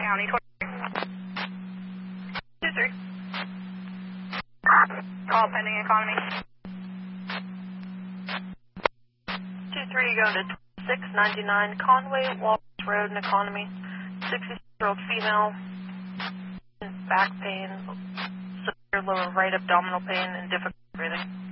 County, 23. Call pending economy. 23 going to 2699 Conway, Waltz Road in economy. 60-year-old female, back pain, severe lower right abdominal pain, and difficult breathing.